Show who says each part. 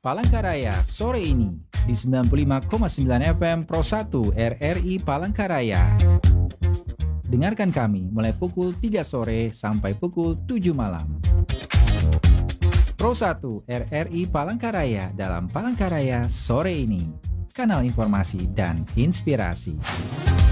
Speaker 1: Palangkaraya sore ini di 95,9 FM Pro 1 RRI Palangkaraya. Dengarkan kami mulai pukul 3 sore sampai pukul 7 malam. Pro 1 RRI Palangkaraya dalam Palangkaraya sore ini. Kanal informasi dan inspirasi.